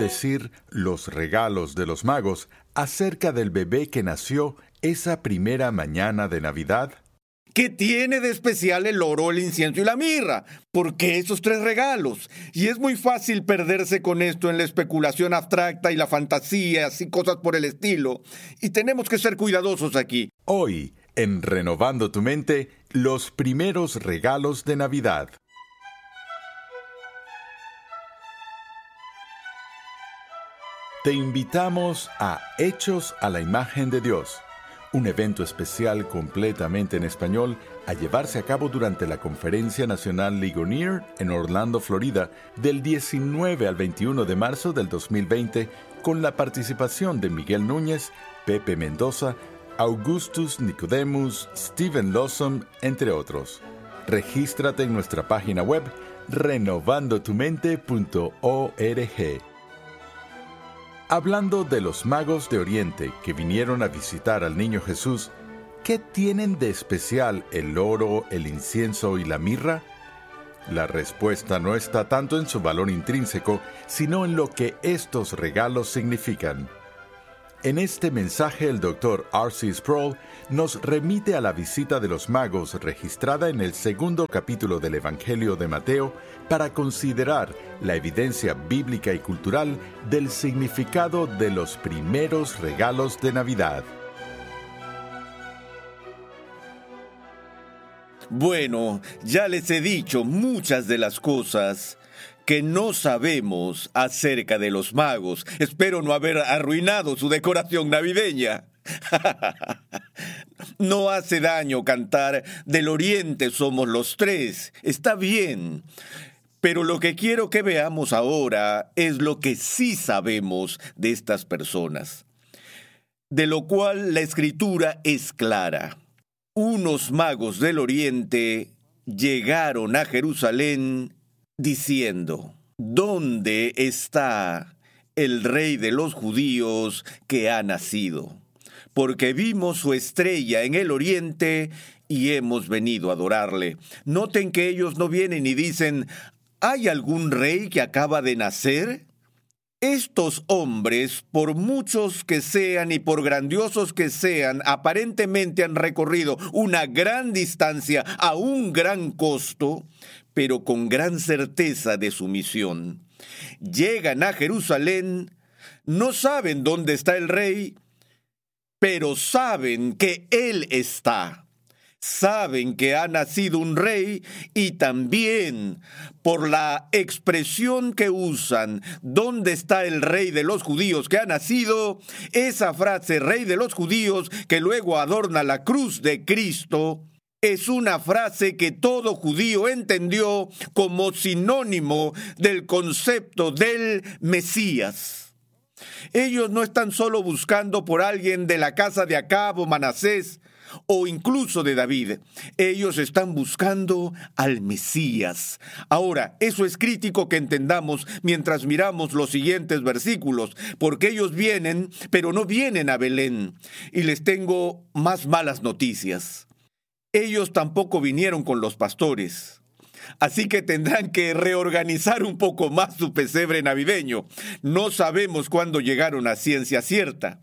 decir los regalos de los magos acerca del bebé que nació esa primera mañana de Navidad? ¿Qué tiene de especial el oro, el incienso y la mirra? ¿Por qué esos tres regalos? Y es muy fácil perderse con esto en la especulación abstracta y la fantasía, así cosas por el estilo. Y tenemos que ser cuidadosos aquí. Hoy, en Renovando tu Mente, los primeros regalos de Navidad. Te invitamos a Hechos a la Imagen de Dios, un evento especial completamente en español a llevarse a cabo durante la Conferencia Nacional Ligonier en Orlando, Florida, del 19 al 21 de marzo del 2020, con la participación de Miguel Núñez, Pepe Mendoza, Augustus Nicodemus, Steven Lawson, entre otros. Regístrate en nuestra página web renovandotumente.org. Hablando de los magos de Oriente que vinieron a visitar al niño Jesús, ¿qué tienen de especial el oro, el incienso y la mirra? La respuesta no está tanto en su valor intrínseco, sino en lo que estos regalos significan. En este mensaje, el Dr. R.C. Sproul nos remite a la visita de los magos registrada en el segundo capítulo del Evangelio de Mateo para considerar la evidencia bíblica y cultural del significado de los primeros regalos de Navidad. Bueno, ya les he dicho muchas de las cosas que no sabemos acerca de los magos. Espero no haber arruinado su decoración navideña. No hace daño cantar "Del Oriente somos los tres". Está bien. Pero lo que quiero que veamos ahora es lo que sí sabemos de estas personas, de lo cual la Escritura es clara. Unos magos del Oriente llegaron a Jerusalén diciendo: ¿dónde está el rey de los judíos que ha nacido? Porque vimos su estrella en el oriente y hemos venido a adorarle. Noten que ellos no vienen y dicen: ¿hay algún rey que acaba de nacer? Estos hombres, por muchos que sean y por grandiosos que sean, aparentemente han recorrido una gran distancia a un gran costo, pero con gran certeza de su misión. Llegan a Jerusalén, no saben dónde está el rey, pero saben que Él está. Saben que ha nacido un rey y también por la expresión que usan, ¿dónde está el rey de los judíos que ha nacido? Esa frase, rey de los judíos, que luego adorna la cruz de Cristo, es una frase que todo judío entendió como sinónimo del concepto del Mesías. Ellos no están solo buscando por alguien de la casa de Acab o Manasés, o incluso de David. Ellos están buscando al Mesías. Ahora, eso es crítico que entendamos mientras miramos los siguientes versículos, porque ellos vienen, pero no vienen a Belén. Y les tengo más malas noticias. Ellos tampoco vinieron con los pastores. Así que tendrán que reorganizar un poco más su pesebre navideño. No sabemos cuándo llegaron a ciencia cierta.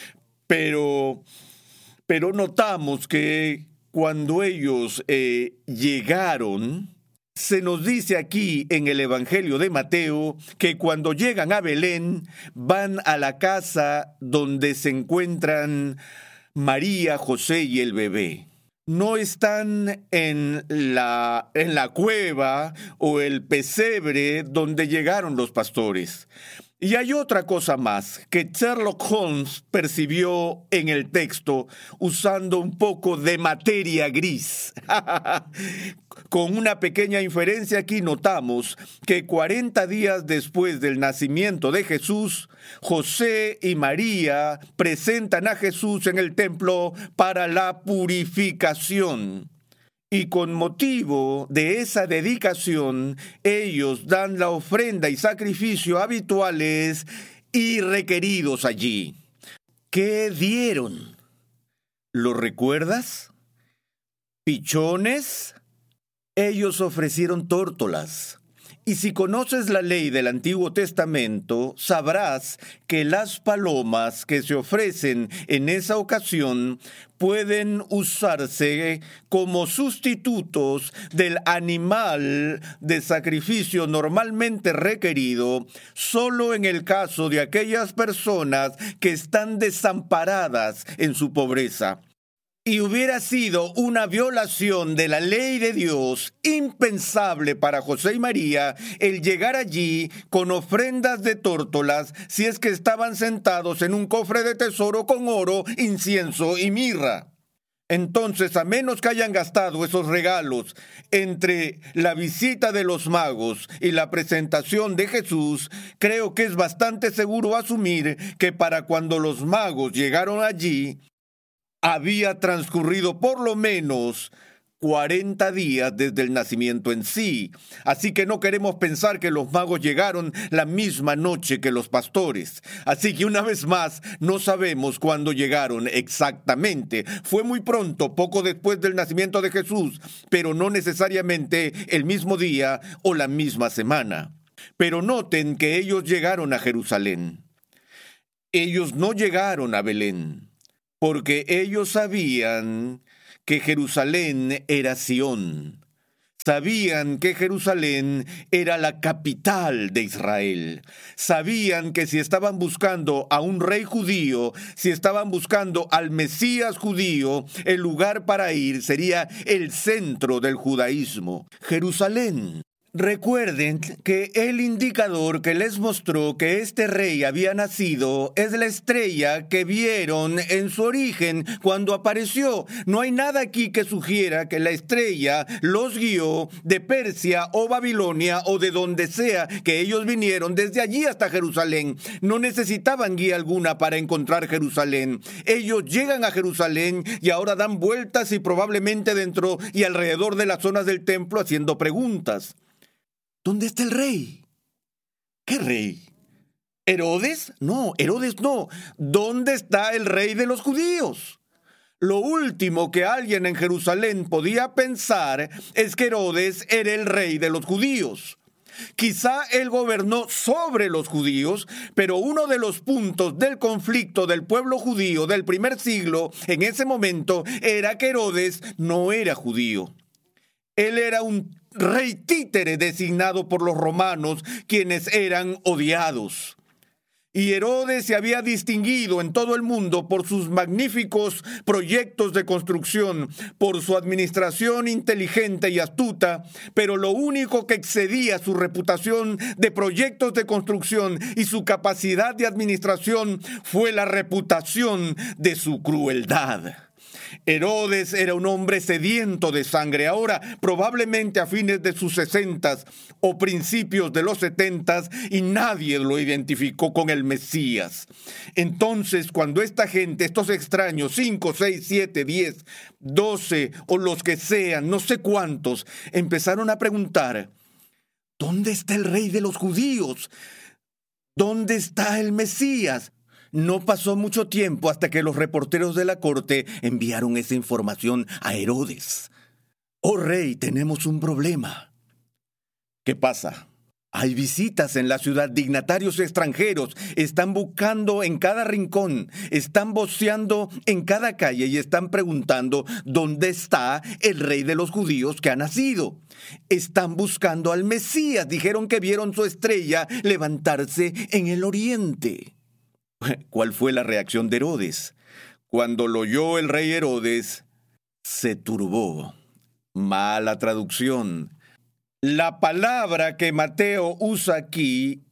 Pero notamos que cuando ellos llegaron, se nos dice aquí en el Evangelio de Mateo que cuando llegan a Belén, van a la casa donde se encuentran María, José y el bebé. No están en la cueva o el pesebre donde llegaron los pastores. Y hay otra cosa más que Sherlock Holmes percibió en el texto usando un poco de materia gris. Con una pequeña inferencia aquí notamos que 40 días después del nacimiento de Jesús, José y María presentan a Jesús en el templo para la purificación. Y con motivo de esa dedicación, ellos dan la ofrenda y sacrificio habituales y requeridos allí. ¿Qué dieron? ¿Lo recuerdas? ¿Pichones? Ellos ofrecieron tórtolas Y si conoces la ley del Antiguo Testamento, sabrás que las palomas que se ofrecen en esa ocasión pueden usarse como sustitutos del animal de sacrificio normalmente requerido solo en el caso de aquellas personas que están desamparadas en su pobreza. Y hubiera sido una violación de la ley de Dios impensable para José y María el llegar allí con ofrendas de tórtolas si es que estaban sentados en un cofre de tesoro con oro, incienso y mirra. Entonces, a menos que hayan gastado esos regalos entre la visita de los magos y la presentación de Jesús, creo que es bastante seguro asumir que para cuando los magos llegaron allí, había transcurrido por lo menos 40 días desde el nacimiento en sí. Así que no queremos pensar que los magos llegaron la misma noche que los pastores. Así que una vez más, no sabemos cuándo llegaron exactamente. Fue muy pronto, poco después del nacimiento de Jesús, pero no necesariamente el mismo día o la misma semana. Pero noten que ellos llegaron a Jerusalén. Ellos no llegaron a Belén, porque ellos sabían que Jerusalén era Sión. Sabían que Jerusalén era la capital de Israel. Sabían que si estaban buscando a un rey judío, si estaban buscando al Mesías judío, el lugar para ir sería el centro del judaísmo, Jerusalén. Recuerden que el indicador que les mostró que este rey había nacido es la estrella que vieron en su origen cuando apareció. No hay nada aquí que sugiera que la estrella los guió de Persia o Babilonia o de donde sea que ellos vinieron desde allí hasta Jerusalén. No necesitaban guía alguna para encontrar Jerusalén. Ellos llegan a Jerusalén y ahora dan vueltas y probablemente dentro y alrededor de las zonas del templo haciendo preguntas. ¿Dónde está el rey? ¿Qué rey? ¿Herodes? No, Herodes no. ¿Dónde está el rey de los judíos? Lo último que alguien en Jerusalén podía pensar es que Herodes era el rey de los judíos. Quizá él gobernó sobre los judíos, pero uno de los puntos del conflicto del pueblo judío del primer siglo en ese momento era que Herodes no era judío. Él era un rey títere designado por los romanos, quienes eran odiados. Y Herodes se había distinguido en todo el mundo por sus magníficos proyectos de construcción, por su administración inteligente y astuta, pero lo único que excedía su reputación de proyectos de construcción y su capacidad de administración fue la reputación de su crueldad. Herodes era un hombre sediento de sangre. Ahora, probablemente a fines de sus 60s o principios de los 70s, y nadie lo identificó con el Mesías. Entonces, cuando esta gente, estos extraños, 5, 6, 7, 10, 12 o los que sean, no sé cuántos, empezaron a preguntar, ¿dónde está el rey de los judíos? ¿Dónde está el Mesías? No pasó mucho tiempo hasta que los reporteros de la corte enviaron esa información a Herodes. «Oh rey, tenemos un problema». «¿Qué pasa?» «Hay visitas en la ciudad, dignatarios extranjeros, están buscando en cada rincón, están voceando en cada calle y están preguntando dónde está el rey de los judíos que ha nacido. Están buscando al Mesías, dijeron que vieron su estrella levantarse en el oriente». ¿Cuál fue la reacción de Herodes? Cuando lo oyó el rey Herodes, se turbó. Mala traducción. La palabra que Mateo usa aquí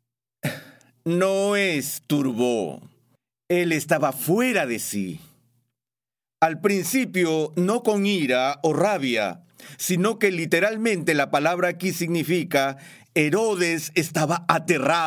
no es turbó. Él estaba fuera de sí. Al principio, no con ira o rabia, sino que literalmente la palabra aquí significa Herodes estaba aterrado.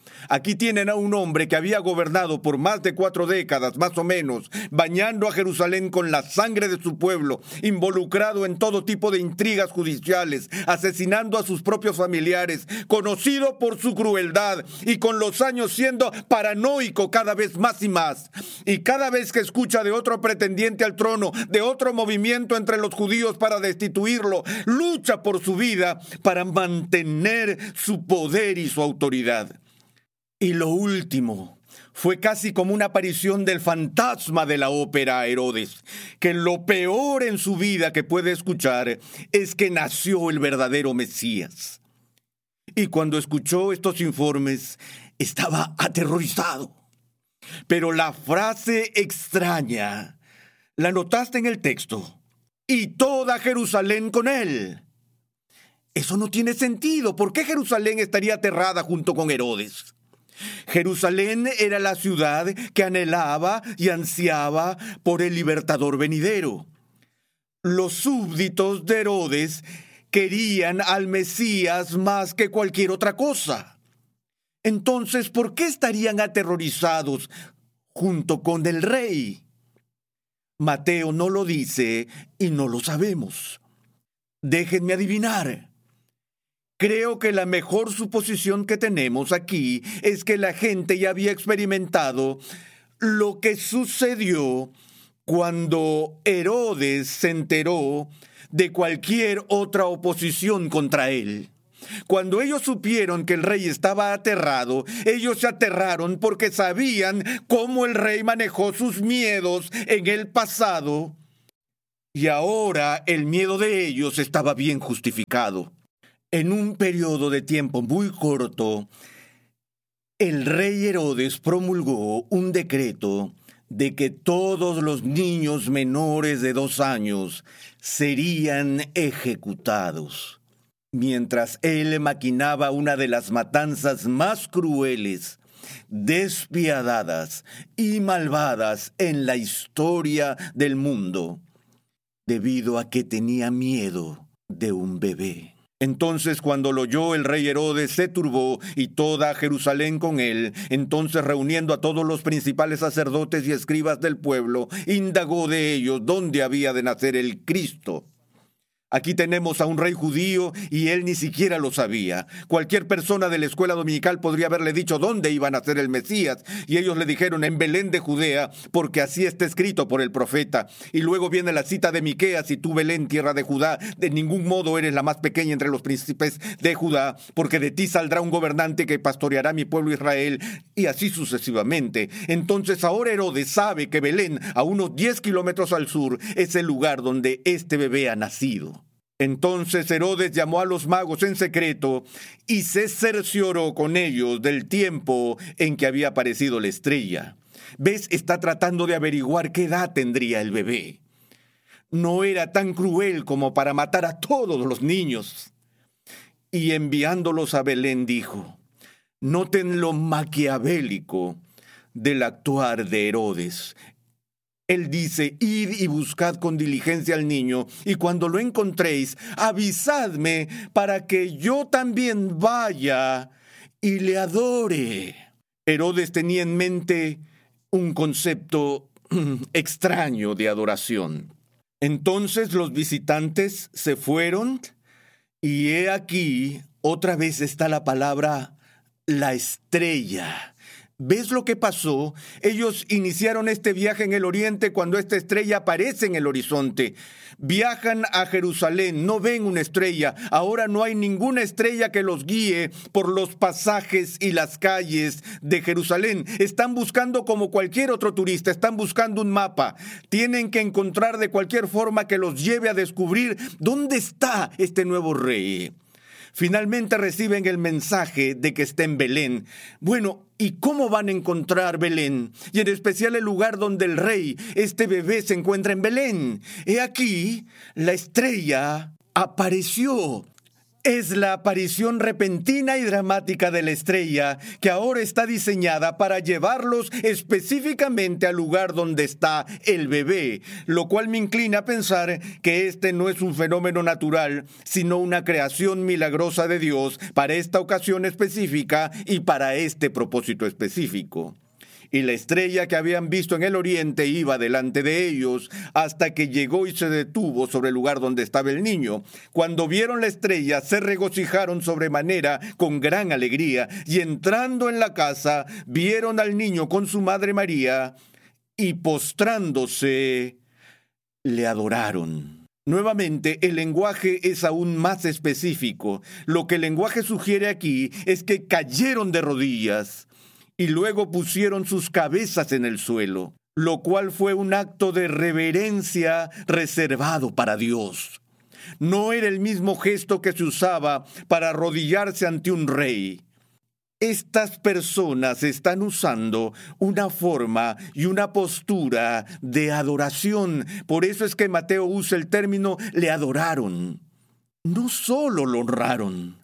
Aquí tienen a un hombre que había gobernado por más de 4 décadas, más o menos, bañando a Jerusalén con la sangre de su pueblo, involucrado en todo tipo de intrigas judiciales, asesinando a sus propios familiares, conocido por su crueldad y con los años siendo paranoico cada vez más y más. Y cada vez que escucha de otro pretendiente al trono, de otro movimiento entre los judíos para destituirlo, lucha por su vida para mantener su poder y su autoridad. Y lo último fue casi como una aparición del fantasma de la ópera a Herodes, que lo peor en su vida que puede escuchar es que nació el verdadero Mesías. Y cuando escuchó estos informes, estaba aterrorizado. Pero la frase extraña, ¿la notaste en el texto? Y toda Jerusalén con él. Eso no tiene sentido. ¿Por qué Jerusalén estaría aterrada junto con Herodes? Jerusalén era la ciudad que anhelaba y ansiaba por el libertador venidero. Los súbditos de Herodes querían al Mesías más que cualquier otra cosa. Entonces, ¿por qué estarían aterrorizados junto con el rey? Mateo no lo dice y no lo sabemos. Déjenme adivinar. Creo que la mejor suposición que tenemos aquí es que la gente ya había experimentado lo que sucedió cuando Herodes se enteró de cualquier otra oposición contra él. Cuando ellos supieron que el rey estaba aterrado, ellos se aterraron porque sabían cómo el rey manejó sus miedos en el pasado y ahora el miedo de ellos estaba bien justificado. En un periodo de tiempo muy corto, el rey Herodes promulgó un decreto de que todos los niños menores de 2 años serían ejecutados, mientras él maquinaba una de las matanzas más crueles, despiadadas y malvadas en la historia del mundo, debido a que tenía miedo de un bebé. Entonces, cuando lo oyó el rey Herodes, se turbó y toda Jerusalén con él. Entonces, reuniendo a todos los principales sacerdotes y escribas del pueblo, indagó de ellos dónde había de nacer el Cristo. Aquí tenemos a un rey judío y él ni siquiera lo sabía. Cualquier persona de la escuela dominical podría haberle dicho dónde iba a nacer el Mesías, y ellos le dijeron en Belén de Judea, porque así está escrito por el profeta. Y luego viene la cita de Miqueas: y tú, Belén, tierra de Judá, de ningún modo eres la más pequeña entre los príncipes de Judá, porque de ti saldrá un gobernante que pastoreará mi pueblo Israel, y así sucesivamente. Entonces ahora Herodes sabe que Belén, a unos 10 kilómetros al sur, es el lugar donde este bebé ha nacido. Entonces Herodes llamó a los magos en secreto y se cercioró con ellos del tiempo en que había aparecido la estrella. ¿Ves? Está tratando de averiguar qué edad tendría el bebé. No era tan cruel como para matar a todos los niños. Y enviándolos a Belén dijo: noten lo maquiavélico del actuar de Herodes. Él dice: id y buscad con diligencia al niño, y cuando lo encontréis, avisadme para que yo también vaya y le adore. Herodes tenía en mente un concepto extraño de adoración. Entonces los visitantes se fueron, y he aquí, otra vez está la palabra, la estrella. ¿Ves lo que pasó? Ellos iniciaron este viaje en el oriente cuando esta estrella aparece en el horizonte. Viajan a Jerusalén, no ven una estrella. Ahora no hay ninguna estrella que los guíe por los pasajes y las calles de Jerusalén. Están buscando como cualquier otro turista, están buscando un mapa. Tienen que encontrar de cualquier forma que los lleve a descubrir dónde está este nuevo rey. Finalmente reciben el mensaje de que está en Belén. Bueno, ¿y cómo van a encontrar Belén? Y en especial el lugar donde el rey, este bebé, se encuentra en Belén. He aquí, la estrella apareció. Es la aparición repentina y dramática de la estrella que ahora está diseñada para llevarlos específicamente al lugar donde está el bebé, lo cual me inclina a pensar que este no es un fenómeno natural, sino una creación milagrosa de Dios para esta ocasión específica y para este propósito específico. Y la estrella que habían visto en el oriente iba delante de ellos hasta que llegó y se detuvo sobre el lugar donde estaba el niño. Cuando vieron la estrella, se regocijaron sobremanera con gran alegría, y entrando en la casa, vieron al niño con su madre María, y postrándose, le adoraron. Nuevamente, el lenguaje es aún más específico. Lo que el lenguaje sugiere aquí es que cayeron de rodillas y luego pusieron sus cabezas en el suelo, lo cual fue un acto de reverencia reservado para Dios. No era el mismo gesto que se usaba para arrodillarse ante un rey. Estas personas están usando una forma y una postura de adoración. Por eso es que Mateo usa el término le adoraron. No solo lo honraron,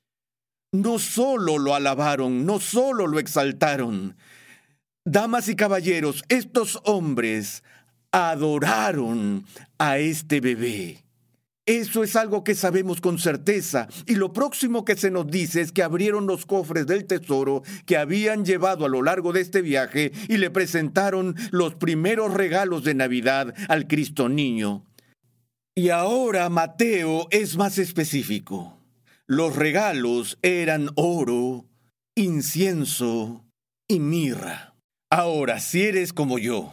no solo lo alabaron, no solo lo exaltaron. Damas y caballeros, estos hombres adoraron a este bebé. Eso es algo que sabemos con certeza, y lo próximo que se nos dice es que abrieron los cofres del tesoro que habían llevado a lo largo de este viaje y le presentaron los primeros regalos de Navidad al Cristo niño. Y ahora Mateo es más específico. Los regalos eran oro, incienso y mirra. Ahora, si eres como yo,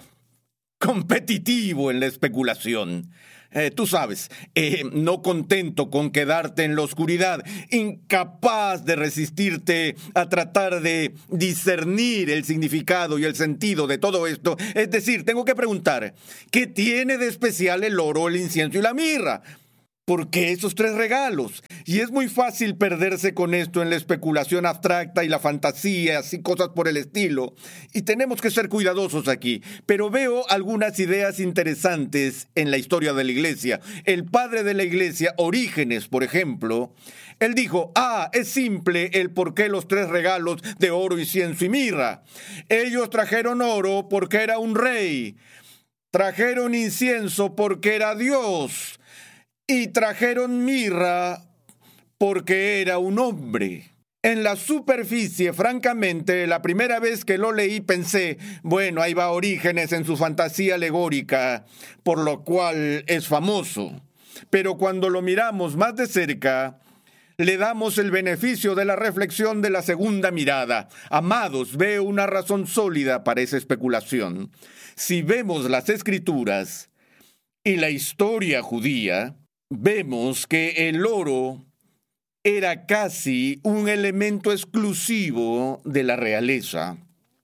competitivo en la especulación, tú sabes, no contento con quedarte en la oscuridad, incapaz de resistirte a tratar de discernir el significado y el sentido de todo esto, es decir, tengo que preguntar, ¿qué tiene de especial el oro, el incienso y la mirra? ¿Por qué esos tres regalos? Y es muy fácil perderse con esto en la especulación abstracta y la fantasía, así cosas por el estilo. Y tenemos que ser cuidadosos aquí. Pero veo algunas ideas interesantes en la historia de la iglesia. El padre de la iglesia, Orígenes, por ejemplo, él dijo, es simple el por qué los tres regalos de oro, incienso y mirra. Ellos trajeron oro porque era un rey. Trajeron incienso porque era Dios. Y trajeron mirra porque era un hombre. En la superficie, francamente, la primera vez que lo leí pensé, bueno, ahí va Orígenes en su fantasía alegórica, por lo cual es famoso. Pero cuando lo miramos más de cerca, le damos el beneficio de la reflexión de la segunda mirada. Amados, veo una razón sólida para esa especulación. Si vemos las Escrituras y la historia judía, vemos que el oro era casi un elemento exclusivo de la realeza.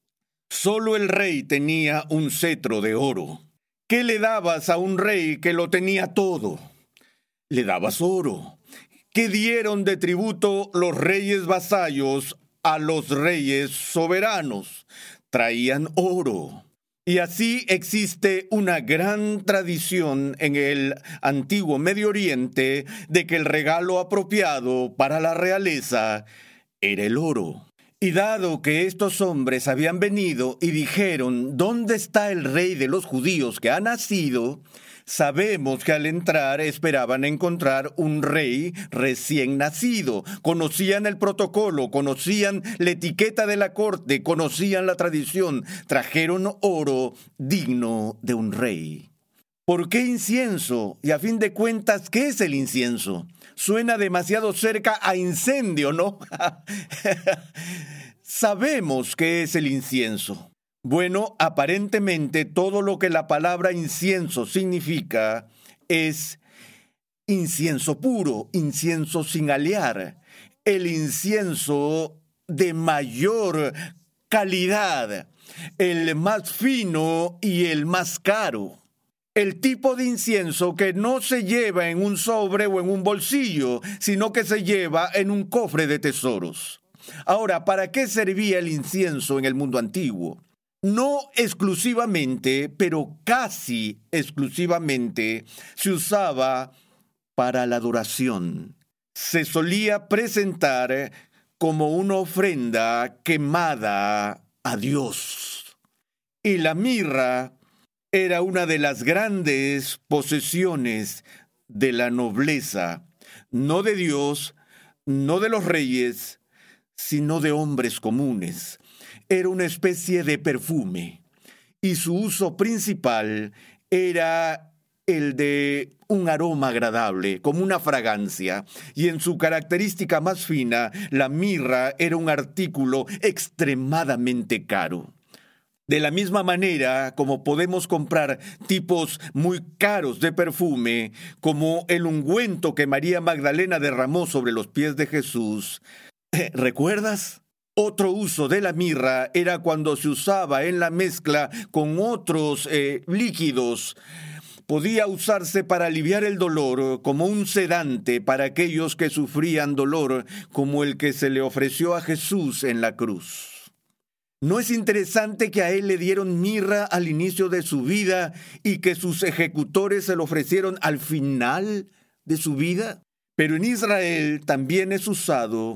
Solo el rey tenía un cetro de oro. ¿Qué le dabas a un rey que lo tenía todo? Le dabas oro. ¿Qué dieron de tributo los reyes vasallos a los reyes soberanos? Traían oro. Y así existe una gran tradición en el antiguo Medio Oriente de que el regalo apropiado para la realeza era el oro. Y dado que estos hombres habían venido y dijeron, ¿dónde está el rey de los judíos que ha nacido?, sabemos que al entrar esperaban encontrar un rey recién nacido. Conocían el protocolo, conocían la etiqueta de la corte, conocían la tradición. Trajeron oro digno de un rey. ¿Por qué incienso? Y a fin de cuentas, ¿qué es el incienso? Suena demasiado cerca a incendio, ¿no? Sabemos qué es el incienso. Bueno, aparentemente todo lo que la palabra incienso significa es incienso puro, incienso sin alear, el incienso de mayor calidad, el más fino y el más caro. El tipo de incienso que no se lleva en un sobre o en un bolsillo, sino que se lleva en un cofre de tesoros. Ahora, ¿para qué servía el incienso en el mundo antiguo? No exclusivamente, pero casi exclusivamente, se usaba para la adoración. se solía presentar como una ofrenda quemada a Dios. Y la mirra era una de las grandes posesiones de la nobleza, no de Dios, no de los reyes, sino de hombres comunes. Era una especie de perfume, y su uso principal era el de un aroma agradable, como una fragancia, y en su característica más fina, la mirra era un artículo extremadamente caro. De la misma manera como podemos comprar tipos muy caros de perfume, como el ungüento que María Magdalena derramó sobre los pies de Jesús. ¿Recuerdas? Otro uso de la mirra era cuando se usaba en la mezcla con otros líquidos. Podía usarse para aliviar el dolor, como un sedante para aquellos que sufrían dolor, como el que se le ofreció a Jesús en la cruz. ¿No es interesante que a él le dieron mirra al inicio de su vida y que sus ejecutores se lo ofrecieron al final de su vida? Pero en Israel también es usado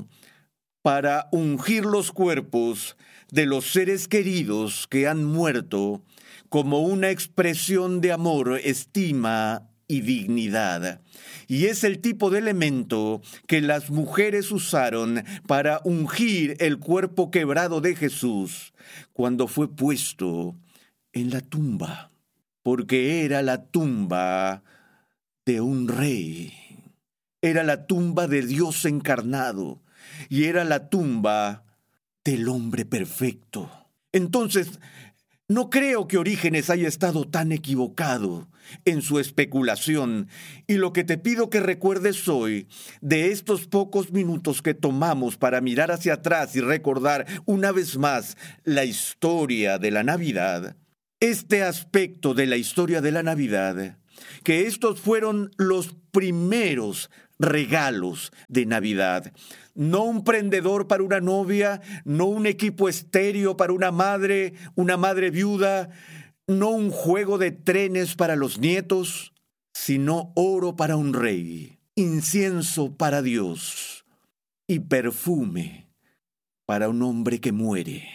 para ungir los cuerpos de los seres queridos que han muerto como una expresión de amor, estima y dignidad. Y es el tipo de elemento que las mujeres usaron para ungir el cuerpo quebrado de Jesús cuando fue puesto en la tumba, porque era la tumba de un rey, era la tumba de Dios encarnado y era la tumba del hombre perfecto. Entonces, no creo que Orígenes haya estado tan equivocado en su especulación, y lo que te pido que recuerdes hoy, de estos pocos minutos que tomamos para mirar hacia atrás y recordar una vez más la historia de la Navidad, este aspecto de la historia de la Navidad, que estos fueron los primeros regalos de Navidad. No un prendedor para una novia, no un equipo estéreo para una madre viuda, no un juego de trenes para los nietos, sino oro para un rey, incienso para Dios y perfume para un hombre que muere.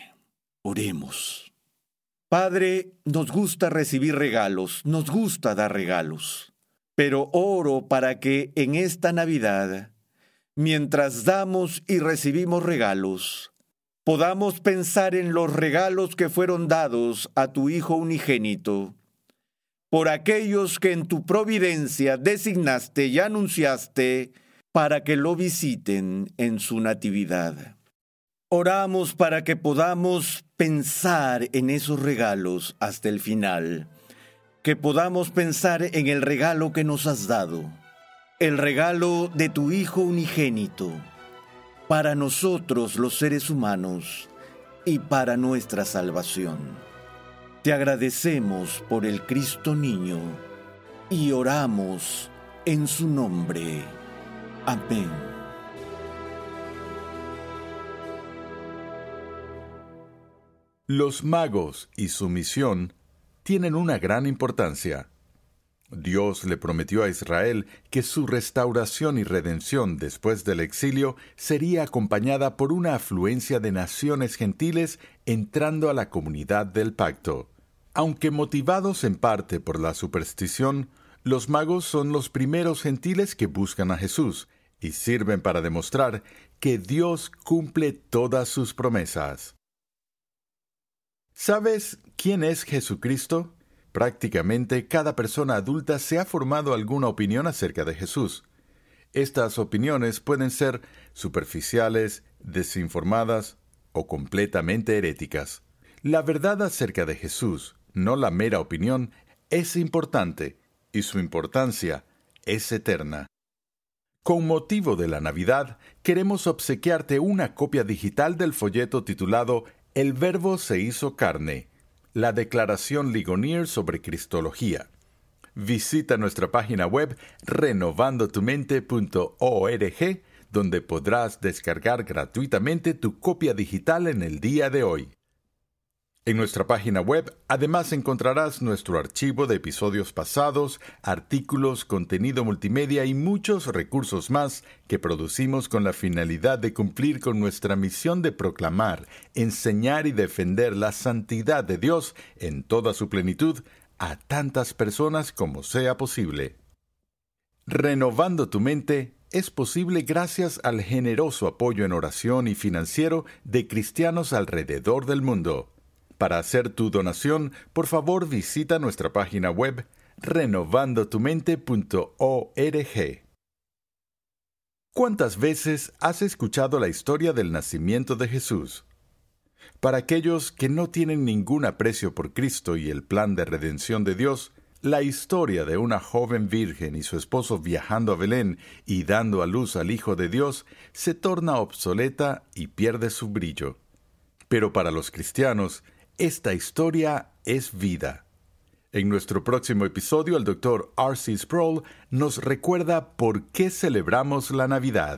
Oremos. Padre, nos gusta recibir regalos, nos gusta dar regalos, pero oro para que en esta Navidad, mientras damos y recibimos regalos, podamos pensar en los regalos que fueron dados a tu Hijo unigénito, por aquellos que en tu providencia designaste y anunciaste para que lo visiten en su natividad. Oramos para que podamos pensar en esos regalos hasta el final, que podamos pensar en el regalo que nos has dado, el regalo de tu Hijo unigénito, para nosotros los seres humanos y para nuestra salvación. Te agradecemos por el Cristo niño y oramos en su nombre. Amén. Los magos y su misión tienen una gran importancia. Dios le prometió a Israel que su restauración y redención después del exilio sería acompañada por una afluencia de naciones gentiles entrando a la comunidad del pacto. Aunque motivados en parte por la superstición, los magos son los primeros gentiles que buscan a Jesús y sirven para demostrar que Dios cumple todas sus promesas. ¿Sabes quién es Jesucristo? Prácticamente cada persona adulta se ha formado alguna opinión acerca de Jesús. Estas opiniones pueden ser superficiales, desinformadas o completamente heréticas. La verdad acerca de Jesús, no la mera opinión, es importante y su importancia es eterna. Con motivo de la Navidad, queremos obsequiarte una copia digital del folleto titulado El Verbo se hizo carne, la Declaración Ligonier sobre Cristología. Visita nuestra página web renovandotumente.org, donde podrás descargar gratuitamente tu copia digital en el día de hoy. En nuestra página web, además, encontrarás nuestro archivo de episodios pasados, artículos, contenido multimedia y muchos recursos más que producimos con la finalidad de cumplir con nuestra misión de proclamar, enseñar y defender la santidad de Dios en toda su plenitud a tantas personas como sea posible. Renovando tu mente es posible gracias al generoso apoyo en oración y financiero de cristianos alrededor del mundo. Para hacer tu donación, por favor visita nuestra página web renovandotumente.org. ¿Cuántas veces has escuchado la historia del nacimiento de Jesús? Para aquellos que no tienen ningún aprecio por Cristo y el plan de redención de Dios, la historia de una joven virgen y su esposo viajando a Belén y dando a luz al Hijo de Dios se torna obsoleta y pierde su brillo. Pero para los cristianos, esta historia es vida. En nuestro próximo episodio, el Dr. R.C. Sproul nos recuerda por qué celebramos la Navidad.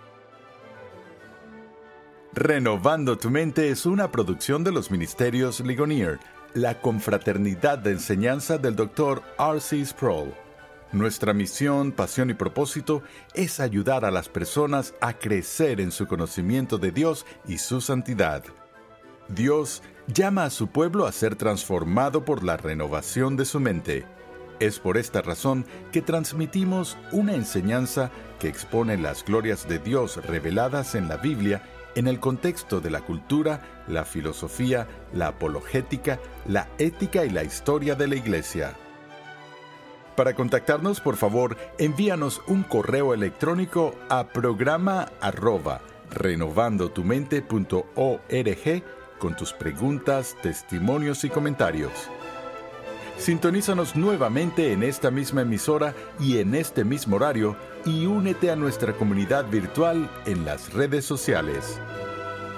Renovando tu mente es una producción de los Ministerios Ligonier, la confraternidad de enseñanza del Dr. R.C. Sproul. Nuestra misión, pasión y propósito es ayudar a las personas a crecer en su conocimiento de Dios y su santidad. Dios llama a su pueblo a ser transformado por la renovación de su mente. Es por esta razón que transmitimos una enseñanza que expone las glorias de Dios reveladas en la Biblia en el contexto de la cultura, la filosofía, la apologética, la ética y la historia de la Iglesia. Para contactarnos, por favor, envíanos un correo electrónico a programa@renovandotumente.org con tus preguntas, testimonios y comentarios. Sintonízanos nuevamente en esta misma emisora y en este mismo horario y únete a nuestra comunidad virtual en las redes sociales.